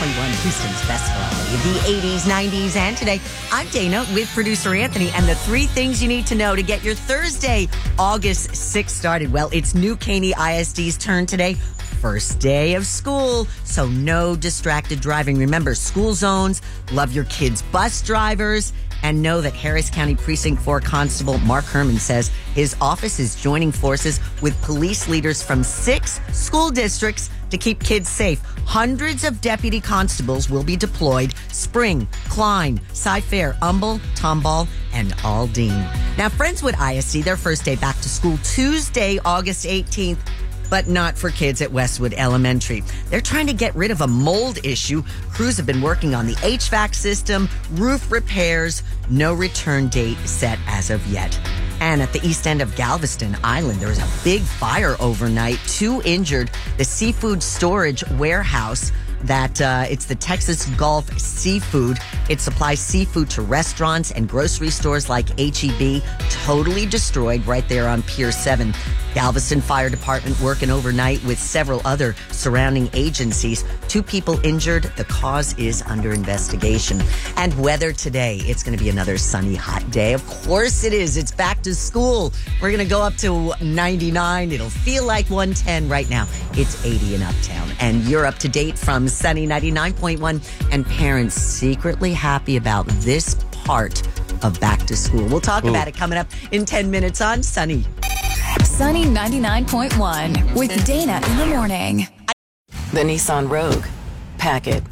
Houston's best variety of the 80s, 90s, and today. I'm Dana with producer Anthony, and the 3 things you need to know to get your Thursday, August 6th started. Well, it's New Caney ISD's turn today. First day of school, so no distracted driving. Remember, school zones, love your kids' bus drivers, and know that Harris County Precinct 4 Constable Mark Herman says his office is joining forces with police leaders from 6 school districts to keep kids safe. Hundreds of deputy constables will be deployed. Spring, Klein, Cy-Fair, Humble, Tomball, and Aldine. Now, Friendswood ISD, their first day back to school Tuesday, August 18th. But not for kids at Westwood Elementary. They're trying to get rid of a mold issue. Crews have been working on the HVAC system, roof repairs, no return date set as of yet. And at the east end of Galveston Island, there was a big fire overnight. 2 injured. The seafood storage warehouse that it's the Texas Gulf Seafood. It supplies seafood to restaurants and grocery stores like H-E-B. Totally destroyed right there on Pier 7. Galveston Fire Department working overnight with several other surrounding agencies. 2 people injured. The cause is under investigation. And weather today, it's going to be another sunny, hot day. Of course it is. It's back to school. We're going to go up to 99. It'll feel like 110 right now. It's 80 in Uptown. And you're up to date from Sunny 99.1. And parents secretly happy about this part of back to school. We'll talk about it coming up in 10 minutes on Sunny. Sunny 99.1 with Dana in the morning. The Nissan Rogue. Pack it.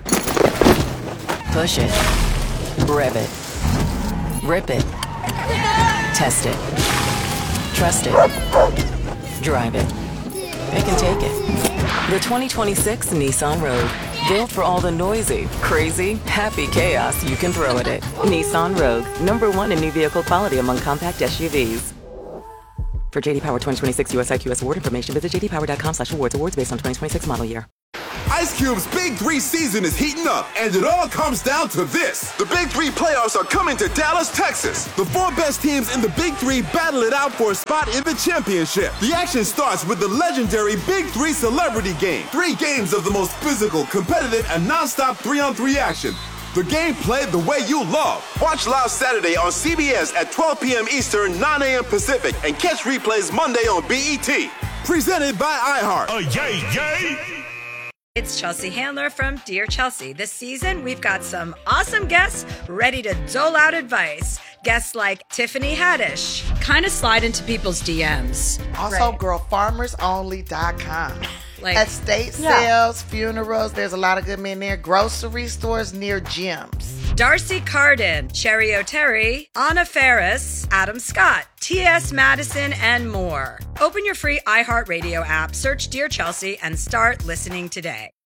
Push it. Rev it. Rip it. Test it. Trust it. Drive it. It can take it. The 2026 Nissan Rogue. Built for all the noisy, crazy, happy chaos you can throw at it. Nissan Rogue. #1 in new vehicle quality among compact SUVs. For JD Power 2026 US IQS award information, visit jdpower.com/awards. Awards based on 2026 model year. Ice Cube's Big 3 season is heating up, and it all comes down to this. The Big 3 playoffs are coming to Dallas, Texas. The 4 best teams in the Big 3 battle it out for a spot in the championship. The action starts with the legendary Big 3 Celebrity Game. 3 games of the most physical, competitive, and non-stop 3-on-3 action. The game played the way you love. Watch live Saturday on CBS at 12 p.m. Eastern, 9 a.m. Pacific, and catch replays Monday on BET. Presented by iHeart. Yay! It's Chelsea Handler from Dear Chelsea. This season, we've got some awesome guests ready to dole out advice. Guests like Tiffany Haddish, kind of slide into people's DMs. Also, girlfarmersonly.com. Like, estate sales, funerals, there's a lot of good men there. Grocery stores near gyms. Darcy Carden, Cherry O'Terry, Anna Ferris, Adam Scott, T.S. Madison, and more. Open your free iHeartRadio app, search Dear Chelsea, and start listening today.